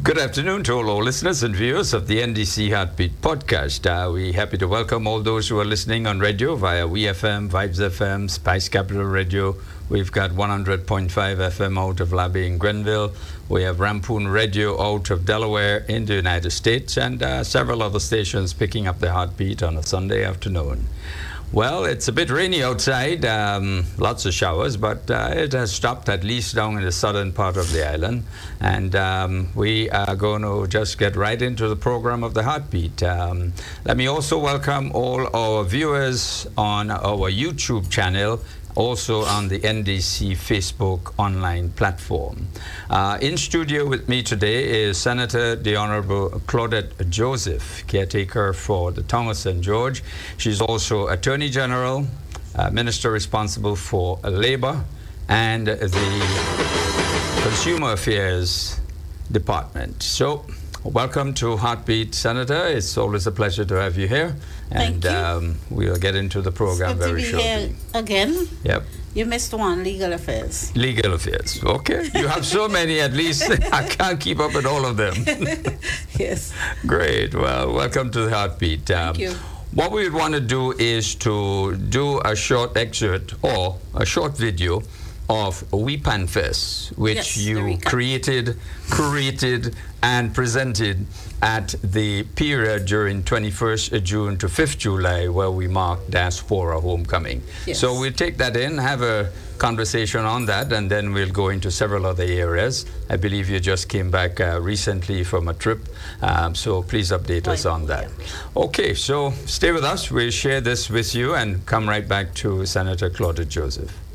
Good afternoon to all our listeners and viewers of the NDC Heartbeat podcast. We're happy to welcome all those who are listening on radio via WeFM, Vibes FM, Spice Capital Radio. We've got 100.5 FM out of Labby in Grenville. We have Rampoon Radio out of Delaware in the United States, and several other stations picking up the heartbeat on a Sunday afternoon. Well, it's a bit rainy outside, lots of showers, but it has stopped at least down in the southern part of the island. And we are going to just get right into the program of the Heartbeat. Let me also welcome all our viewers on our YouTube channel, also on the NDC Facebook online platform. In studio with me today is Senator the Honorable Claudette Joseph, caretaker for the town of St. George. She's also Attorney General, Minister responsible for Labor and the Consumer Affairs Department. So, welcome to Heartbeat, Senator. It's always a pleasure to have you here. Thank you. We'll get into the program very shortly. Here again. Yep. You missed one, legal affairs. Legal affairs. Okay. You have so many, at least I can't keep up with all of them. Yes. Great. Well, welcome to the Heartbeat. Thank you. What we would want to do is to do a short excerpt or a short video of Weepan Fest, which you created, curated, and presented at the period during 21st June to 5th July, where we marked Diaspora Homecoming. Yes. So we'll take that in, have a conversation on that, and then we'll go into several other areas. I believe you just came back recently from a trip, so please update us on that. Okay, so stay with us. We'll share this with you and come right back to Senator Claudette Joseph.